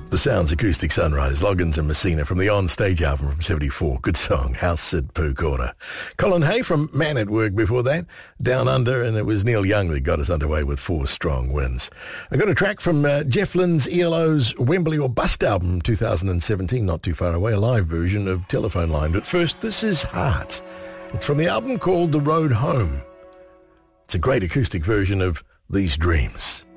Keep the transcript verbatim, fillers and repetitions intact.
The Sounds Acoustic Sunrise, Loggins and Messina from the On-Stage album from seventy-four. Good song, House Sid Pooh Corner. Colin Hay from Man at Work before that, Down Under, and it was Neil Young that got us underway with four strong wins. I got a track from uh, Jeff Lynne's E L O's Wembley or Bust album from two thousand seventeen, not too far away, a live version of Telephone Line. But first, this is Heart. It's from the album called The Road Home. It's a great acoustic version of These Dreams.